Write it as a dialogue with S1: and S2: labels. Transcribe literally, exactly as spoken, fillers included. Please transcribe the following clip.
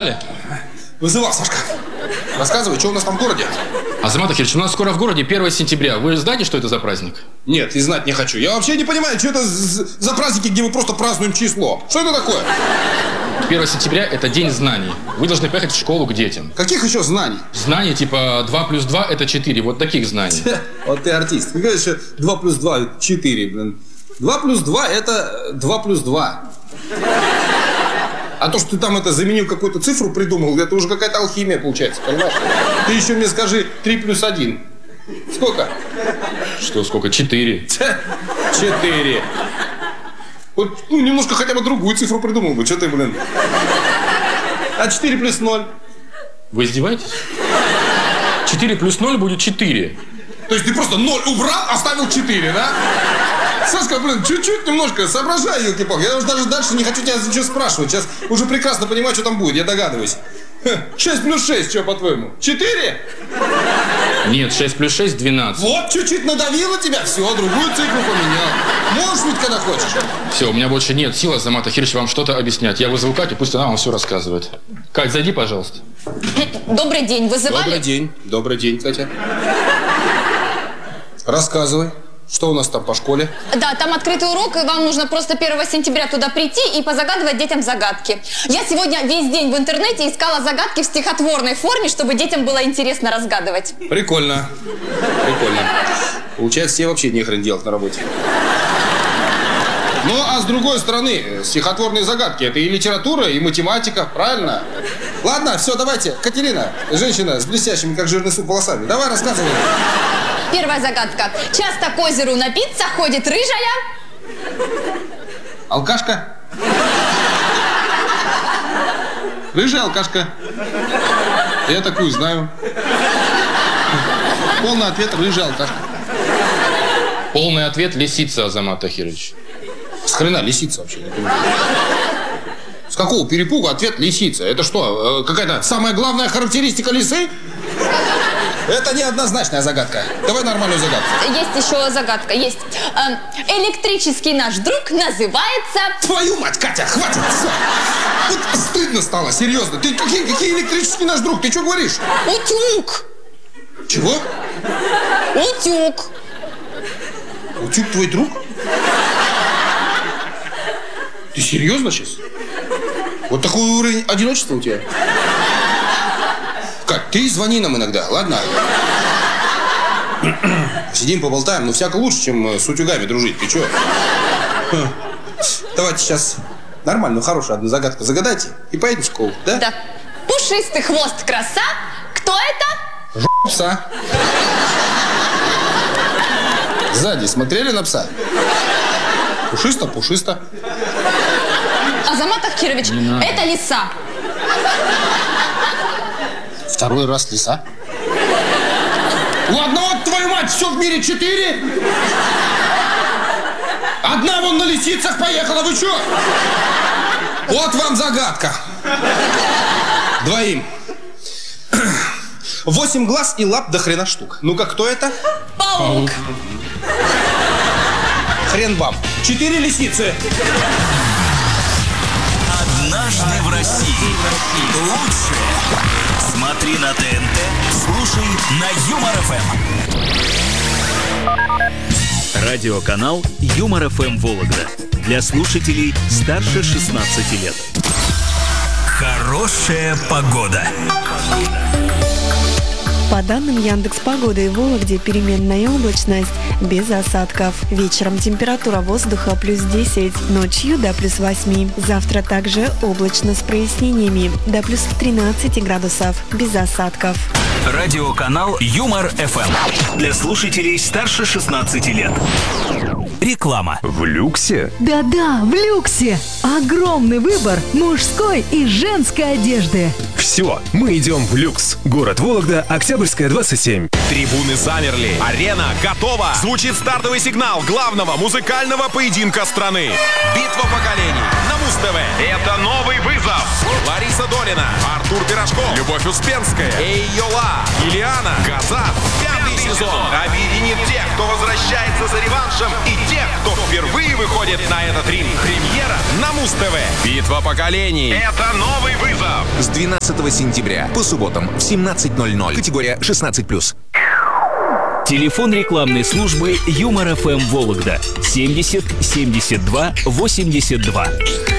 S1: вызывали?
S2: Вызывал, Сашка. Рассказывай, что у нас там в городе?
S1: Азамат Ахирович, у нас скоро в городе первое сентября. Вы знаете, что это за праздник?
S2: Нет, и знать не хочу. Я вообще не понимаю, что это за праздники, где мы просто празднуем число. Что это такое?
S1: первое сентября – это день знаний. Вы должны поехать в школу к детям.
S2: Каких еще знаний?
S1: Знаний типа два плюс два – это четыре. Вот таких знаний.
S2: Вот ты артист. Ты говоришь, что два плюс два – четыре, блин. два плюс два – это два плюс два. А то, что ты там это заменил какую-то цифру, придумал, это уже какая-то алхимия получается, понимаешь? Ты еще мне скажи три плюс один. Сколько?
S1: Что, сколько? четыре.
S2: четыре. Вот, ну, немножко хотя бы другую цифру придумал бы. Что ты, блин? А четыре плюс ноль?
S1: Вы издеваетесь? четыре плюс ноль будет четыре.
S2: То есть ты просто ноль убрал, оставил четыре, да? Сашка, блин, чуть-чуть немножко соображай, елки-палки. Я уже даже дальше не хочу тебя ничего спрашивать. Сейчас уже прекрасно понимаю, что там будет, я догадываюсь. шесть плюс шесть, что, по-твоему? четыре?
S1: Нет, шесть плюс шесть – двенадцать.
S2: Вот, чуть-чуть надавило тебя, все, другую цифру поменял. Можешь ведь, когда хочешь.
S1: Все, у меня больше нет сил, Азамат Ахирович, вам что-то объяснять. Я вызову Катю, пусть она вам все рассказывает. Кать, зайди, пожалуйста.
S3: Добрый день, вызывали?
S2: Добрый день, добрый день, Катя. Рассказывай. Что у нас там по школе?
S3: Да, там открытый урок, и вам нужно просто первого сентября туда прийти и позагадывать детям загадки. Я сегодня весь день в интернете искала загадки в стихотворной форме, чтобы детям было интересно разгадывать.
S2: Прикольно. Прикольно. Получается, тебе вообще не хрен делать на работе. Ну, а с другой стороны, стихотворные загадки – это и литература, и математика, правильно? Ладно, все, давайте. Катерина, женщина с блестящими, как жирный суп, волосами. Давай, рассказывай.
S3: Первая загадка. Часто к озеру напиться ходит рыжая.
S2: Алкашка? Рыжая алкашка. Я такую знаю. Полный ответ – рыжая алкашка.
S1: Полный ответ – лисица, Азамат Ахирович.
S2: С хрена лисица вообще? Не понимаю. С какого перепугу ответ лисица? Это что, какая-то самая главная характеристика лисы? Это неоднозначная загадка. Давай нормальную загадку.
S3: Есть еще загадка, есть. Электрический наш друг называется...
S2: Твою мать, Катя, хватит! Вот стыдно стало, серьезно. Ты какие, какие электрический наш друг? Ты что говоришь?
S3: Утюг.
S2: Чего?
S3: Утюг.
S2: Утюг твой друг? Ты серьезно сейчас? Вот такой уровень одиночества у тебя? Кать, ты звони нам иногда, ладно? Сидим, поболтаем, но всяко лучше, чем с утюгами дружить. Ты чё? Давайте сейчас нормальную, хорошую одну загадку загадайте и поедем в школу, да?
S3: Да. Пушистый хвост краса. Кто это?
S2: Пса. Сзади смотрели на пса? Пушисто, пушисто.
S3: Азамат Ахирович, это лиса.
S2: Второй раз лиса. Ладно, вот твою мать, все в мире четыре. Одна вон на лисицах поехала, вы что? Вот вам загадка. Двоим. Восемь глаз и лап до хрена штук. Ну-ка, кто это?
S3: Паук.
S2: Хрен вам. Четыре лисицы.
S4: Однажды в России. Лучшее. Смотри на ТНТ, слушай на Юмор ФМ. Радиоканал Юмор ФМ Вологда. Для слушателей старше шестнадцати лет. Хорошая погода.
S5: По данным Яндекс.Погоды, в Вологде переменная облачность, без осадков. Вечером температура воздуха плюс десять, ночью до плюс восьми. Завтра также облачно с прояснениями, до плюс тринадцати градусов, без осадков.
S4: Радиоканал Юмор ФМ. Для слушателей старше шестнадцати лет. Реклама.
S6: В люксе?
S7: Да-да, в люксе. Огромный выбор мужской и женской одежды.
S6: Все, мы идем в люкс. Город Вологда, Октябрьская, двадцать семь. Трибуны замерли. Арена готова. Звучит стартовый сигнал главного музыкального поединка страны. Битва поколений на Муз-ТВ. Это новый вызов. Лариса Долина, Артур Пирожков, Любовь Успенская, Эйола, Ильяна, Газат. Пятый сезон объединит тех, кто возвращается за реваншем, и тех, кто впервые выходит на этот ринг. Премьера на Муз-ТВ. Битва поколений. Это новый вызов.
S8: С двенадцатого сентября по субботам в семнадцать ноль ноль. Категория шестнадцать плюс.
S4: Телефон рекламной службы Юмор ФМ Вологда семьдесят семьдесят два восемьдесят два.